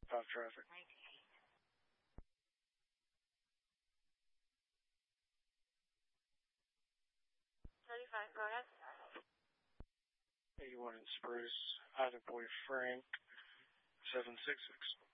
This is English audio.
About traffic. 35, go ahead. 81 in Spruce. Either boy Frank. 766.